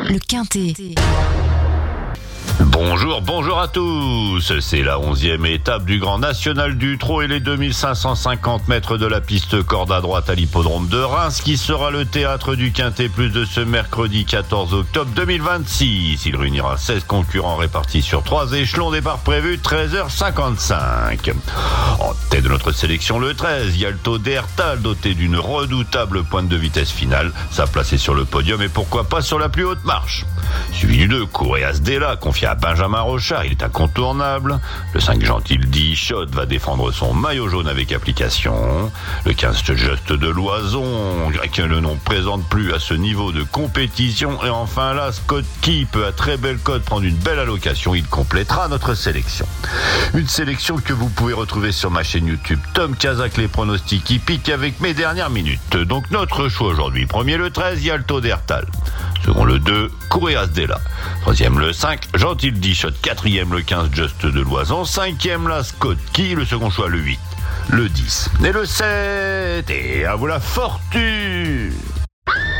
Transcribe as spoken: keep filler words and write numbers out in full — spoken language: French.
Le Quintet. Bonjour, bonjour à tous. C'est la onzième étape du Grand National du Trot et les deux mille cinq cent cinquante mètres de la piste corde à droite à l'hippodrome de Reims qui sera le théâtre du Quintet plus de ce mercredi quatorze octobre deux mille vingt-six. Il réunira seize concurrents répartis sur trois échelons, départ prévu treize heures cinquante-cinq. En tête de notre sélection, le treize, Yalto Dertal, doté d'une redoutable pointe de vitesse finale. Sa place est sur le podium et pourquoi pas sur la plus haute marche. Suivi du deux, Courreas Della, confié à Benjamin Rochard, il est incontournable. Le cinq, Gentil Dichotte va défendre son maillot jaune avec application. Le quinze, Just de Loison, que le nom présente plus à ce niveau de compétition. Et enfin là, Scott Key peut à très belle cote prendre une belle allocation, il complétera notre sélection. Une sélection que vous pouvez retrouver sur ma chaîne YouTube Tom Kazak, les pronostics hippiques avec mes dernières minutes. Donc notre choix aujourd'hui, premier le treize, Yalto Dertal. Second le deux, Courreas Della. Troisième le cinq, Gentil Dichotte. Quatrième le quinze, Just de Loison. Cinquième la Scott Key. Le second choix le huit, le dix et le sept. Et à vous la fortune!